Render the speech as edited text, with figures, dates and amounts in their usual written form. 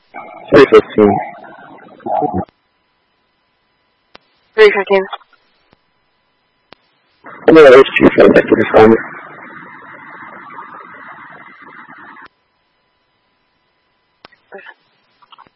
315. 315. No, it's Chief. I'd like to respond.